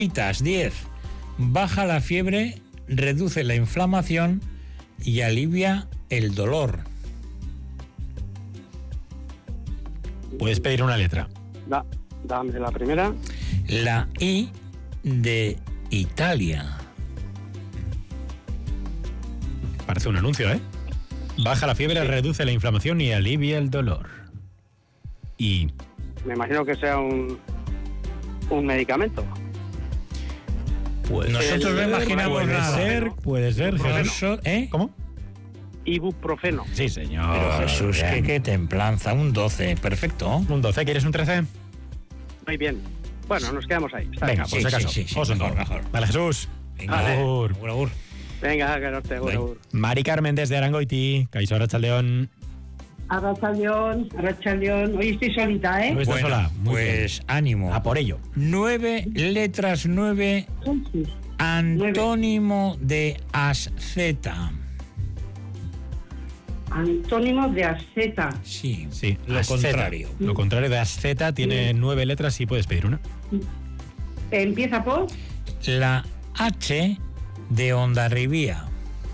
10. Baja la fiebre, reduce la inflamación y alivia el dolor. Puedes pedir una letra. Dame la primera. La I de Italia. Parece un anuncio, ¿eh? Baja la fiebre, reduce la inflamación y alivia el dolor. Y... Me imagino que sea un medicamento. Nosotros no imaginamos nada. Puede ser, Jesús. ¿Cómo? Ibuprofeno. Sí, señor. Pero Jesús, qué templanza. Un 12, perfecto. Un 12, ¿quieres un 13? Muy bien. Bueno, nos quedamos ahí. Venga, por si acaso. Mejor. Vale, Jesús. Venga, agur. Venga, que norte, agur. Mari Carmen desde Arangoiti. Kaixo, Arratsaldeon. Arratsaldeon. Hoy estoy solita, ¿eh? No estás sola. Muy Pues bien. ánimo. A por ello. 9 letras, 9. Antónimo de asceta. Antónimo de asceta. Sí, lo asceta. contrario. Lo contrario de asceta tiene 9 letras y puedes pedir una. ¿Empieza por? La H de Hondarribía.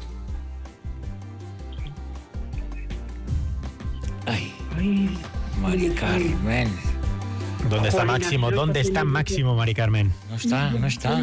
Ay, Mari Carmen. ¿Dónde está Máximo? ¿Dónde está Máximo, Mari Carmen? No está. No está,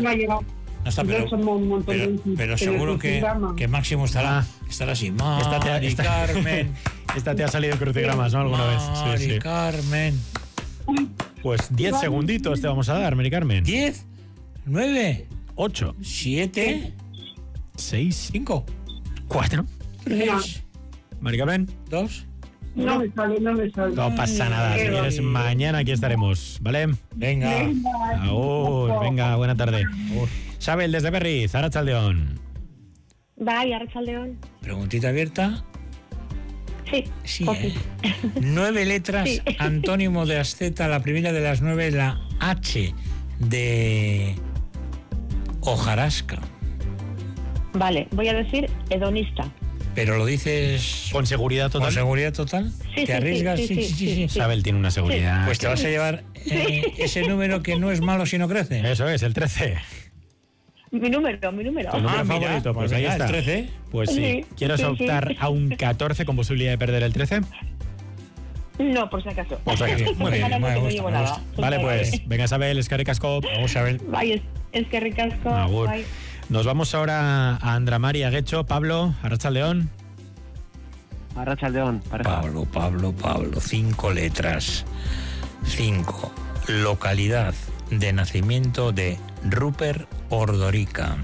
pero seguro que Máximo estará así. Mari Carmen. Esta te ha salido en crucigramas, ¿no? Alguna vez. Mari Carmen. Pues 10 segunditos te vamos a dar, Mari Carmen. 10, 9, 8, 7, 6, 5, 4, 3, Mari Carmen. 2. No me sale. No pasa nada, si quieres mañana aquí estaremos, ¿vale? Venga. Agur, venga, buena tarde. Sabel desde Berriz, Arratsaldeon. Bye, Arratsaldeon. Preguntita abierta. Sí, 9 letras, sí. Antónimo de asceta, la primera de las 9, la H de hojarasca. Vale, voy a decir hedonista. ¿Pero lo dices con seguridad total? ¿Con seguridad total? Sí, ¿Te arriesgas? Sí. Sabel tiene una seguridad. Pues te vas a llevar ese número que no es malo si no crece. Eso es, el 13. Mi número. Tu número favorito, pues ahí está. El 13. Pues sí. ¿Quieres optar a un 14 con posibilidad de perder el 13? No, por si acaso. Muy bien, me gusta. Vale, pues venga, Sabel, eskerrik asko. Vamos a ver. Bye, eskerrik asko. Bye. Nos vamos ahora a Andramari Aguecho. Pablo, Arratsaldeon. Arratsaldeon. Pablo. 5 letras. 5. Localidad de nacimiento de Rupert Ordorica.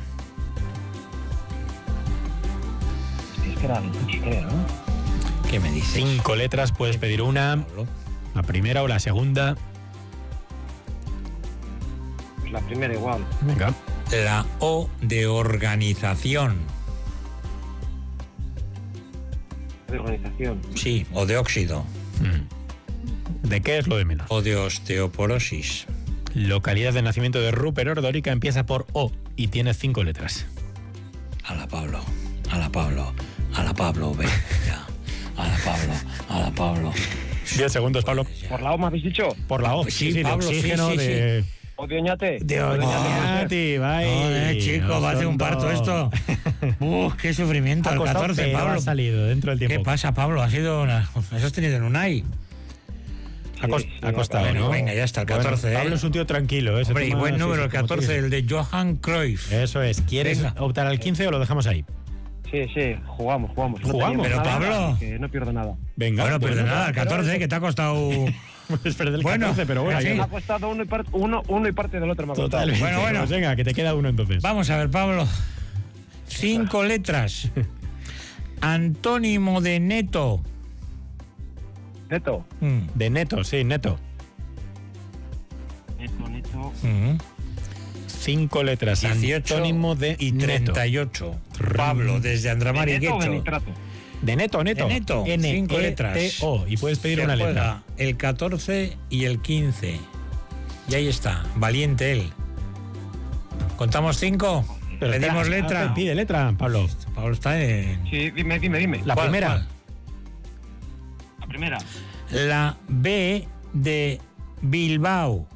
Es que era difícil, creo, ¿no? ¿Qué me dices? 5 letras, puedes pedir una. La primera o la segunda. Pues la primera igual. Venga. La O de organización. De organización. Sí, o de óxido. ¿De qué es lo de menos? O de osteoporosis. Localidad de nacimiento de Rupert Ordorica empieza por O y tiene 5 letras. A la Pablo, venga. A la Pablo. 10 segundos, Pablo. ¿Por la O me habéis dicho? Por la O, sí, de Pablo, oxígeno, sí. de... ¿O de Oñate? De Oñate, vaya. Chico, va a hacer un parto esto. Qué sufrimiento. Ha El costado, 14, pero Pablo. ha salido dentro del tiempo. ¿Qué pasa, Pablo? Ha sido Eso has tenido en Unai. Ha costado, bueno, ¿no? Venga, ya está, el 14. Bueno, Pablo es un tío tranquilo. Hombre, y buen número, el 14, el de Johan Cruyff. Eso es. ¿Quieres optar al 15 o lo dejamos ahí? Sí, jugamos. ¿Jugamos? Pero Pablo... Que no pierdo nada. Venga. Bueno, pero nada, el 14, que te ha costado... Puedes perder el 14, pero bueno. Me ha costado uno y parte del otro. Totalmente. Bueno. Pues venga, que te queda uno entonces. Vamos a ver, Pablo. 5 letras. Antónimo de neto. Neto. De neto, sí, neto. Neto. 5 letras. 18 antónimo de y 38. Neto. Pablo, desde Andramari Aguecho. De neto. De neto. 5 letras. N-E-T-O. Y puedes pedir una letra. El 14 y el 15. Y ahí está. Valiente él. ¿Contamos 5? ¿Pedimos letra? Pide letra, Pablo. Pablo está en... Sí, dime. La primera. La primera. La B de Bilbao.